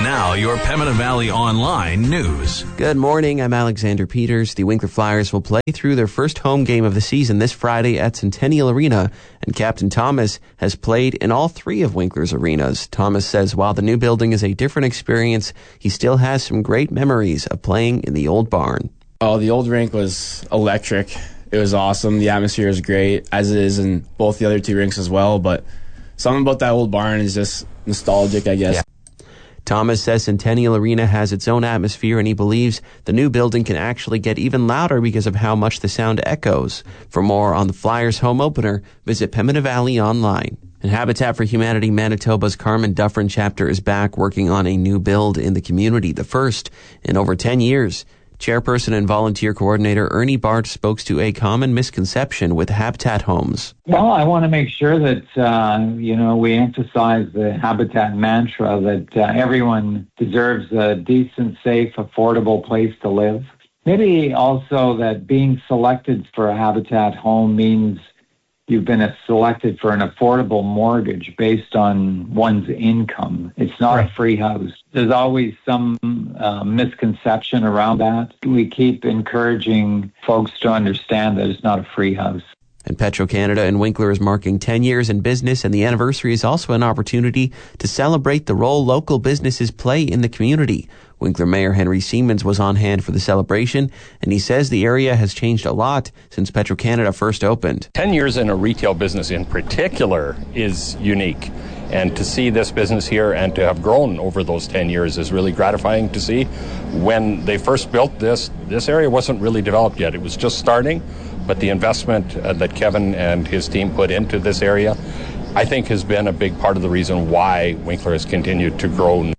Now, your Pembina Valley Online news. Good morning, I'm Alexander Peters. The Winkler Flyers will play through their first home game of the season this Friday at Centennial Arena, and Captain Thomas has played in all three of Winkler's arenas. Thomas says while the new building is a different experience, he still has some great memories of playing in the old barn. Oh, the old rink was electric. It was awesome. The atmosphere is great, as it is in both the other two rinks as well, but something about that old barn is just nostalgic, I guess. Yeah. Thomas says Centennial Arena has its own atmosphere, and he believes the new building can actually get even louder because of how much the sound echoes. For more on the Flyers home opener, visit Pembina Valley Online. And Habitat for Humanity Manitoba's Carmen Dufferin chapter is back working on a new build in the community, the first in over 10 years. Chairperson and volunteer coordinator Ernie Bart spoke to a common misconception with Habitat Homes. Well, I want to make sure that, we emphasize the Habitat mantra that everyone deserves a decent, safe, affordable place to live. Maybe also that being selected for a Habitat home means you've been selected for an affordable mortgage based on one's income. It's not a free house. There's always some misconception around that. We keep encouraging folks to understand that it's not a free house. And Petro-Canada and Winkler is marking 10 years in business, and the anniversary is also an opportunity to celebrate the role local businesses play in the community. Winkler Mayor Henry Siemens was on hand for the celebration, and he says the area has changed a lot since Petro-Canada first opened. 10 years in a retail business in particular is unique. And to see this business here and to have grown over those 10 years is really gratifying to see. When they first built this area wasn't really developed yet. It was just starting. But the investment that Kevin and his team put into this area, I think, has been a big part of the reason why Winkler has continued to grow.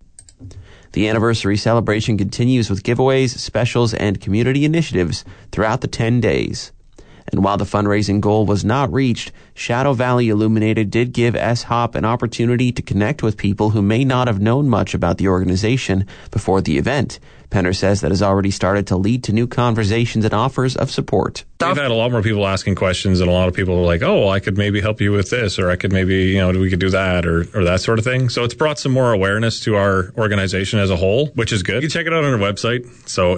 The anniversary celebration continues with giveaways, specials, and community initiatives throughout the 10 days. And while the fundraising goal was not reached, Shadow Valley Illuminated did give S-Hop an opportunity to connect with people who may not have known much about the organization before the event. Penner says that has already started to lead to new conversations and offers of support. We've had a lot more people asking questions, and a lot of people are like, oh, well, I could maybe help you with this, or I could maybe, we could do that, or that sort of thing. So it's brought some more awareness to our organization as a whole, which is good. You can check it out on our website, so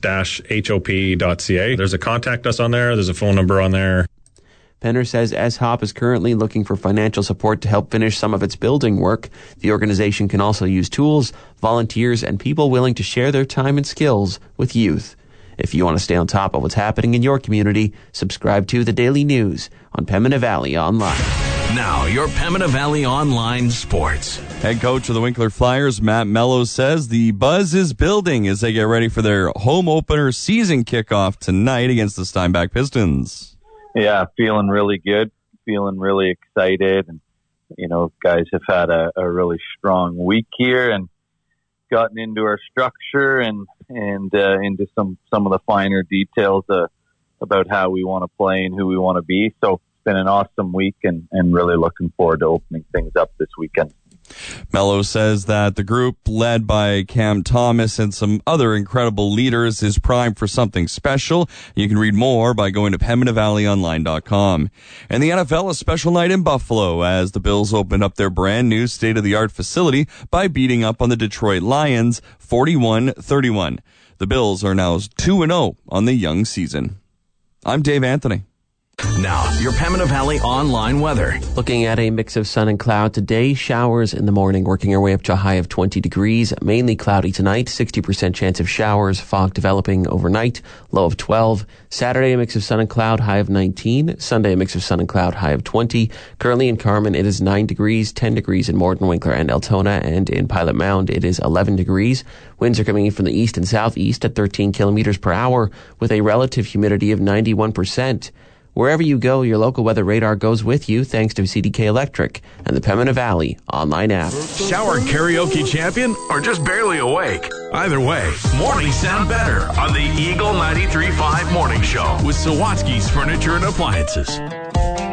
s-hop.ca. There's a contact us on there. There's a phone number on there. Penner says S-Hop is currently looking for financial support to help finish some of its building work. The organization can also use tools, volunteers, and people willing to share their time and skills with youth. If you want to stay on top of what's happening in your community, subscribe to The Daily News on Pembina Valley Online. Now, your Pembina Valley Online Sports. Head coach of the Winkler Flyers, Matt Mello, says the buzz is building as they get ready for their home opener season kickoff tonight against the Steinbach Pistons. Yeah, feeling really good, feeling really excited. And, guys have had a really strong week here and gotten into our structure and into some of the finer details about how we want to play and who we want to be. So it's been an awesome week and really looking forward to opening things up this weekend. Mello says that the group, led by Cam Thomas and some other incredible leaders, is primed for something special. You can read more by going to PembinaValleyOnline.com. And the NFL, a special night in Buffalo as the Bills opened up their brand new state-of-the-art facility by beating up on the Detroit Lions 41-31. The Bills are now 2-0 on the young season. I'm Dave Anthony. Now, your Pembina Valley Online weather. Looking at a mix of sun and cloud today, showers in the morning, working our way up to a high of 20 degrees. Mainly cloudy tonight, 60% chance of showers, fog developing overnight, low of 12. Saturday, a mix of sun and cloud, high of 19. Sunday, a mix of sun and cloud, high of 20. Currently in Carmen, it is 9 degrees, 10 degrees in Morden, Winkler, and Altona, and in Pilot Mound, it is 11 degrees. Winds are coming in from the east and southeast at 13 kilometers per hour, with a relative humidity of 91%. Wherever you go, your local weather radar goes with you thanks to CDK Electric and the Pembina Valley online app. Shower karaoke champion or just barely awake? Either way, mornings sound better on the Eagle 93.5 Morning Show with Sawatsky's Furniture and Appliances.